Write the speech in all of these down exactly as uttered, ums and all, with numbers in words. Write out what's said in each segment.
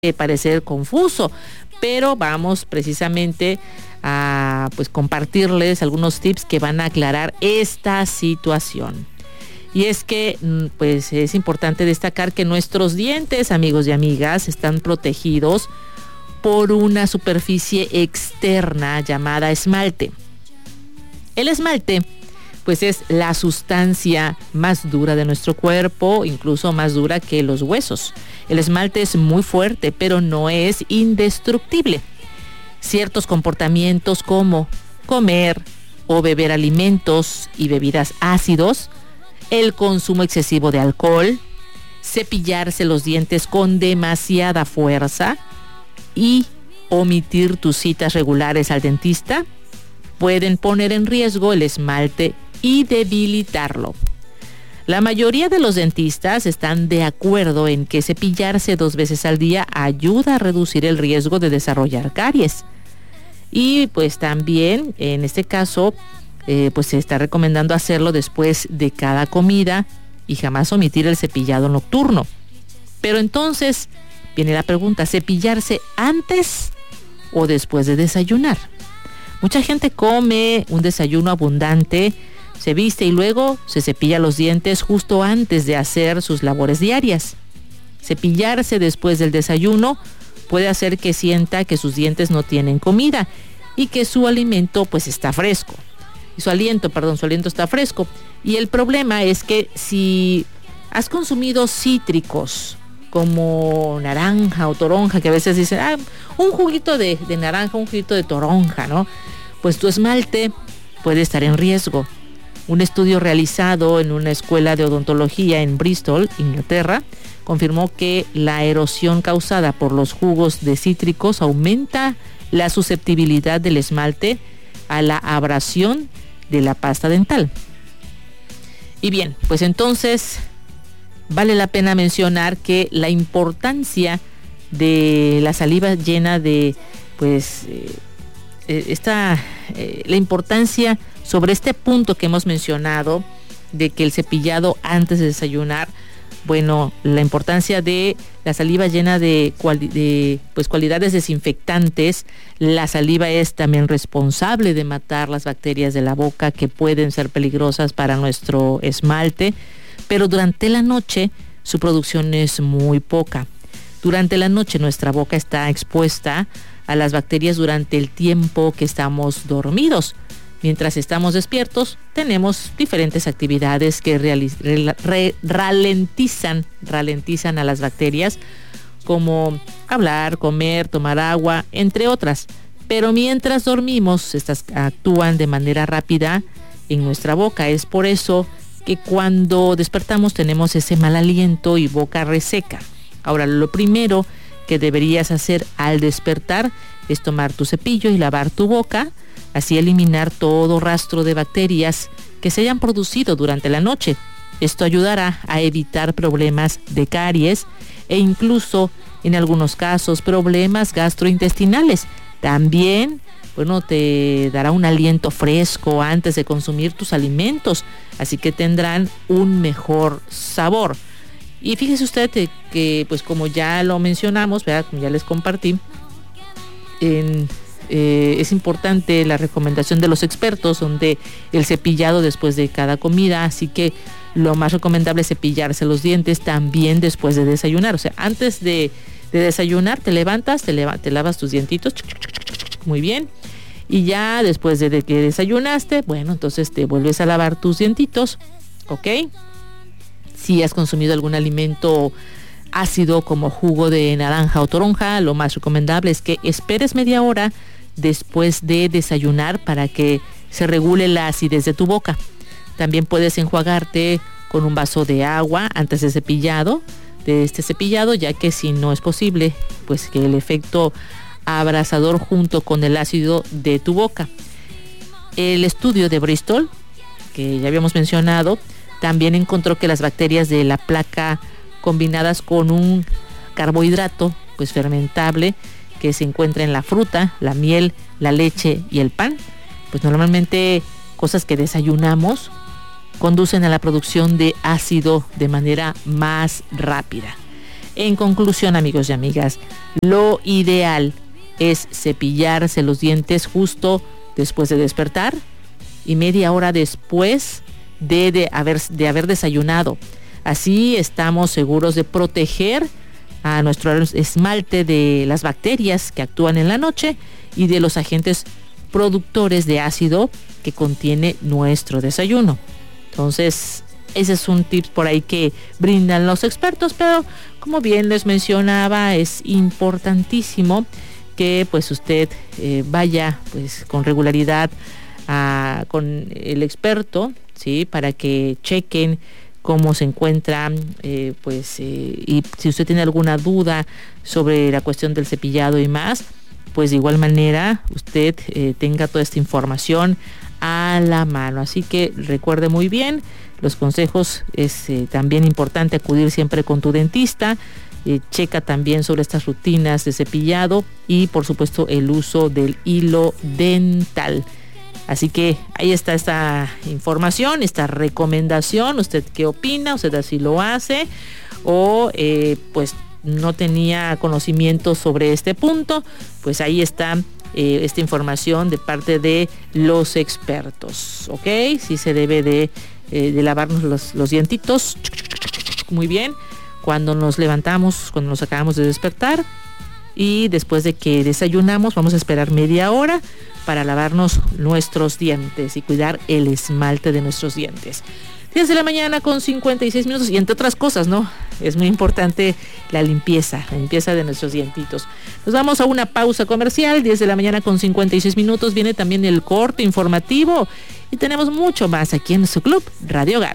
parecer confuso, pero vamos precisamente a pues compartirles algunos tips que van a aclarar esta situación. Y es que pues es importante destacar que nuestros dientes, amigos y amigas, están protegidos por una superficie externa llamada esmalte. El esmalte pues es la sustancia más dura de nuestro cuerpo, incluso más dura que los huesos. El esmalte es muy fuerte, pero no es indestructible. Ciertos comportamientos como comer o beber alimentos y bebidas ácidos, el consumo excesivo de alcohol, cepillarse los dientes con demasiada fuerza y omitir tus citas regulares al dentista pueden poner en riesgo el esmalte y debilitarlo. La mayoría de los dentistas están de acuerdo en que cepillarse dos veces al día ayuda a reducir el riesgo de desarrollar caries. Y pues también en este caso eh, pues se está recomendando hacerlo después de cada comida y jamás omitir el cepillado nocturno. Pero entonces viene la pregunta, ¿cepillarse antes o después de desayunar? Mucha gente come un desayuno abundante, se viste y luego se cepilla los dientes justo antes de hacer sus labores diarias. Cepillarse después del desayuno puede hacer que sienta que sus dientes no tienen comida y que su alimento pues está fresco. Y su aliento, perdón, su aliento está fresco. Y el problema es que si has consumido cítricos como naranja o toronja, que a veces dicen, ah, un juguito de, de naranja, un juguito de toronja, ¿no? Pues tu esmalte puede estar en riesgo. Un estudio realizado en una escuela de odontología en Bristol, Inglaterra, confirmó que la erosión causada por los jugos de cítricos aumenta la susceptibilidad del esmalte a la abrasión de la pasta dental. Y bien, pues entonces vale la pena mencionar que la importancia de la saliva llena de, pues, eh, esta, eh, la importancia sobre este punto que hemos mencionado de que el cepillado antes de desayunar, bueno, la importancia de la saliva llena de, cuali- de pues, cualidades desinfectantes. La saliva es también responsable de matar las bacterias de la boca que pueden ser peligrosas para nuestro esmalte, pero durante la noche su producción es muy poca. Durante la noche nuestra boca está expuesta a las bacterias durante el tiempo que estamos dormidos. Mientras estamos despiertos, tenemos diferentes actividades que reali- re- re- ralentizan, ralentizan a las bacterias, como hablar, comer, tomar agua, entre otras. Pero mientras dormimos, estas actúan de manera rápida en nuestra boca. Es por eso que cuando despertamos tenemos ese mal aliento y boca reseca. Ahora, lo primero que deberías hacer al despertar es tomar tu cepillo y lavar tu boca, así eliminar todo rastro de bacterias que se hayan producido durante la noche. Esto ayudará a evitar problemas de caries e incluso, en algunos casos, problemas gastrointestinales. También, bueno, te dará un aliento fresco antes de consumir tus alimentos, así que tendrán un mejor sabor. Y fíjese usted que, pues como ya lo mencionamos, ¿verdad? Como ya les compartí, en... Eh, es importante la recomendación de los expertos, donde el cepillado después de cada comida, así que lo más recomendable es cepillarse los dientes también después de desayunar. O sea, antes de, de desayunar te levantas, te, leva, te lavas tus dientitos, muy bien, y ya después de, de que desayunaste, bueno, entonces te vuelves a lavar tus dientitos, ¿ok? Si has consumido algún alimento ácido como jugo de naranja o toronja, lo más recomendable es que esperes media hora después de desayunar para que se regule la acidez de tu boca. También puedes enjuagarte con un vaso de agua antes de cepillado, de este cepillado, ya que si no es posible, pues que el efecto abrasador junto con el ácido de tu boca. El estudio de Bristol, que ya habíamos mencionado, también encontró que las bacterias de la placa combinadas con un carbohidrato pues fermentable que se encuentra en la fruta, la miel, la leche y el pan, pues normalmente cosas que desayunamos conducen a la producción de ácido de manera más rápida. En conclusión, amigos y amigas, lo ideal es cepillarse los dientes justo después de despertar y media hora después de, de, haber, de haber desayunado. Así estamos seguros de proteger a nuestro esmalte de las bacterias que actúan en la noche y de los agentes productores de ácido que contiene nuestro desayuno. Entonces, ese es un tip por ahí que brindan los expertos, pero como bien les mencionaba, es importantísimo que pues usted eh, vaya pues con regularidad a, con el experto, ¿sí? Para que chequen cómo se encuentra, eh, pues, eh, y si usted tiene alguna duda sobre la cuestión del cepillado y más, pues de igual manera usted eh, tenga toda esta información a la mano. Así que recuerde muy bien los consejos. Es eh, también importante acudir siempre con tu dentista. Eh, checa también sobre estas rutinas de cepillado y por supuesto el uso del hilo dental. Así que ahí está esta información, esta recomendación. ¿Usted qué opina? ¿Usted así lo hace? O eh, pues no tenía conocimiento sobre este punto. Pues ahí está eh, esta información de parte de los expertos. ¿Ok? Sí se debe de, eh, de lavarnos los, los dientitos. Muy bien. Cuando nos levantamos, cuando nos acabamos de despertar. Y después de que desayunamos, vamos a esperar media hora para lavarnos nuestros dientes y cuidar el esmalte de nuestros dientes. diez de la mañana con cincuenta y seis minutos y entre otras cosas, ¿no? Es muy importante la limpieza, la limpieza de nuestros dientitos. Nos vamos a una pausa comercial, diez de la mañana con cincuenta y seis minutos, viene también el corte informativo y tenemos mucho más aquí en su club Radio Hogar.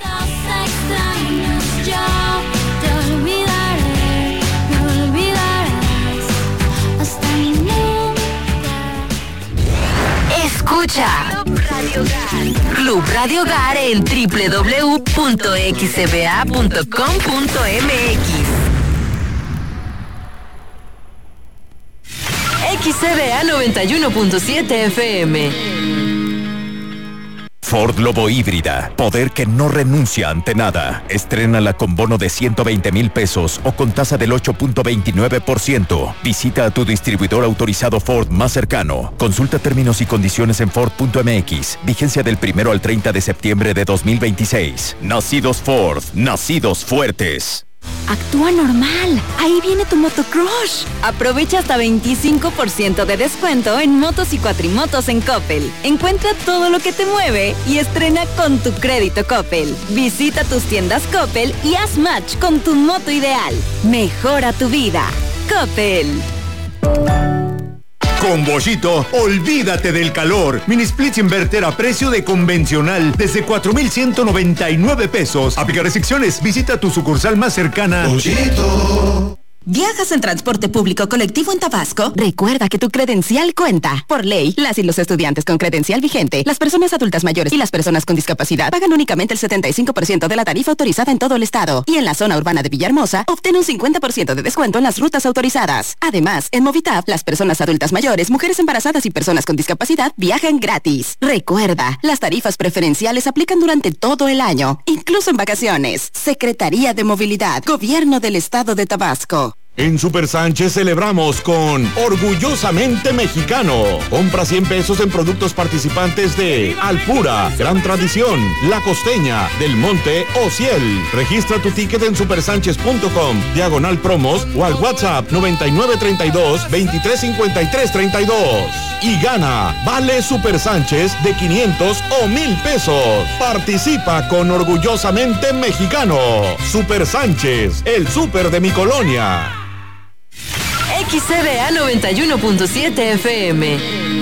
Escucha Club Radio Hogar en doble u doble u doble u punto x c b a punto com punto m x. X C B A noventa y uno punto siete F M. Ford Lobo híbrida, poder que no renuncia ante nada. Estrénala con bono de ciento veinte mil pesos o con tasa del ocho punto veintinueve por ciento. Visita a tu distribuidor autorizado Ford más cercano. Consulta términos y condiciones en Ford punto m x. Vigencia del primero al treinta de septiembre de dos mil veintiséis. Nacidos Ford, nacidos fuertes. Actúa normal. Ahí viene tu motocrush. Aprovecha hasta veinticinco por ciento de descuento en motos y cuatrimotos en Coppel. Encuentra todo lo que te mueve y estrena con tu crédito Coppel. Visita tus tiendas Coppel y haz match con tu moto ideal. Mejora tu vida. Coppel. Con Boschito, olvídate del calor. Mini splits inverter a precio de convencional desde cuatro mil ciento noventa y nueve pesos. Aplica restricciones. Visita tu sucursal más cercana. Boschito. ¿Viajas en transporte público colectivo en Tabasco? Recuerda que tu credencial cuenta. Por ley, las y los estudiantes con credencial vigente, las personas adultas mayores y las personas con discapacidad pagan únicamente el setenta y cinco por ciento de la tarifa autorizada en todo el estado. Y en la zona urbana de Villahermosa, obtén un cincuenta por ciento de descuento en las rutas autorizadas. Además, en Movitap, las personas adultas mayores, mujeres embarazadas y personas con discapacidad viajan gratis. Recuerda, las tarifas preferenciales aplican durante todo el año, incluso en vacaciones. Secretaría de Movilidad, Gobierno del Estado de Tabasco. En Super Sánchez celebramos con Orgullosamente Mexicano. Compra cien pesos en productos participantes de Alpura, Gran Tradición, La Costeña, Del Monte o Ciel. Registra tu ticket en supersánchez punto com, diagonal promos o al WhatsApp noventa y nueve treinta y dos veintitrés cincuenta y tres treinta y dos. Y gana vale Super Sánchez de quinientos o mil pesos. Participa con Orgullosamente Mexicano. Super Sánchez, el súper de mi colonia. X C B A noventa y uno punto siete F M.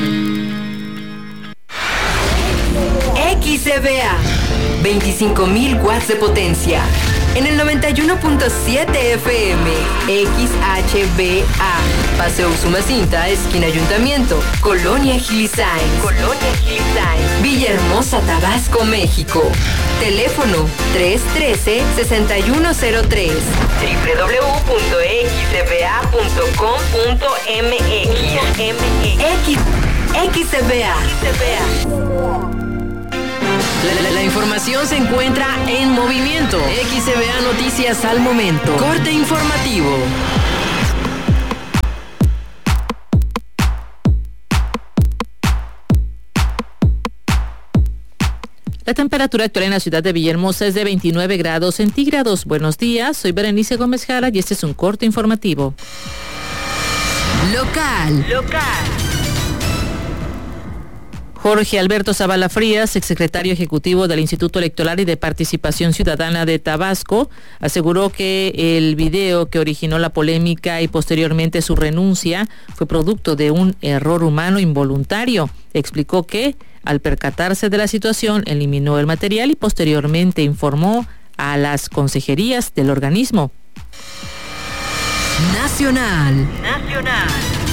X C B A, veinticinco mil watts de potencia. En el noventa y uno punto siete F M. X H B A, Paseo Usumacinta, esquina Ayuntamiento, Colonia Gilisain. Colonia Gilisain, Villahermosa, Tabasco, México. Teléfono tres uno tres, seis uno cero tres. doble u doble u doble u punto x c b a punto com punto m x. X, X C B A. La, la, la información se encuentra en movimiento. X C B A Noticias al momento. Corte informativo. La temperatura actual en la ciudad de Villahermosa es de veintinueve grados centígrados. Buenos días, soy Berenice Gómez Jara y este es un corte informativo. Local. Local. Jorge Alberto Zavala Frías, exsecretario ejecutivo del Instituto Electoral y de Participación Ciudadana de Tabasco, aseguró que el video que originó la polémica y posteriormente su renuncia fue producto de un error humano involuntario. Explicó que, al percatarse de la situación, eliminó el material y posteriormente informó a las consejerías del organismo. Nacional. Nacional.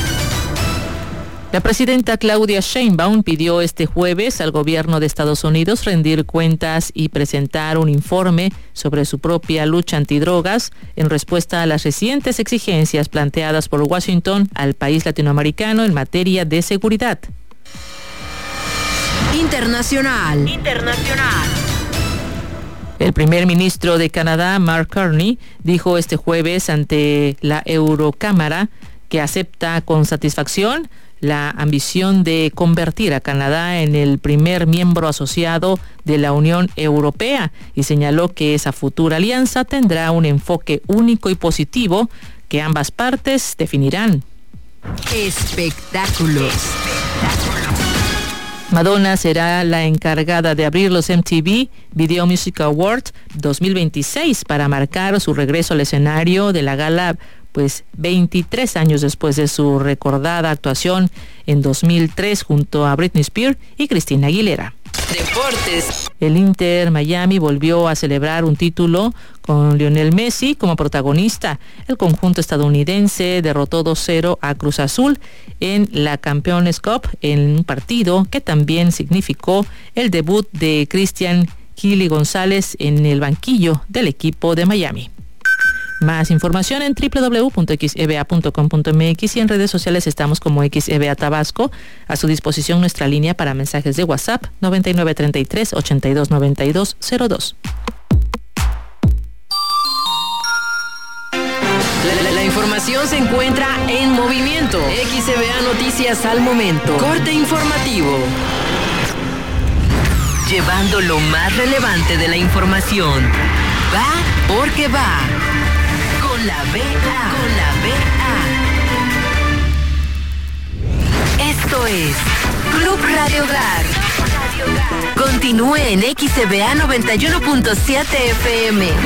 La presidenta Claudia Sheinbaum pidió este jueves al gobierno de Estados Unidos rendir cuentas y presentar un informe sobre su propia lucha antidrogas en respuesta a las recientes exigencias planteadas por Washington al país latinoamericano en materia de seguridad. Internacional. Internacional. El primer ministro de Canadá, Mark Carney, dijo este jueves ante la Eurocámara que acepta con satisfacción la ambición de convertir a Canadá en el primer miembro asociado de la Unión Europea y señaló que esa futura alianza tendrá un enfoque único y positivo que ambas partes definirán. Espectáculos. Madonna será la encargada de abrir los M T V Video Music Awards dos mil veintiséis para marcar su regreso al escenario de la gala, pues veintitrés años después de su recordada actuación en dos mil tres junto a Britney Spears y Christina Aguilera. Deportes. El Inter Miami volvió a celebrar un título con Lionel Messi como protagonista. El conjunto estadounidense derrotó dos cero a Cruz Azul en la Campeones Cup en un partido que también significó el debut de Cristian Kili González en el banquillo del equipo de Miami. Más información en doble u doble u doble u punto x e b a punto com punto m x y en redes sociales estamos como X E B A Tabasco. A su disposición nuestra línea para mensajes de WhatsApp noventa y nueve treinta y tres ochenta y dos noventa y dos cero dos. La, la, la información se encuentra en movimiento. X E B A Noticias al momento. Corte informativo. Llevando lo más relevante de la información. Va porque va. Con la B A. Con la B A. Esto es Club Radio Hogar. Continúe en X E B A noventa y uno punto siete F M.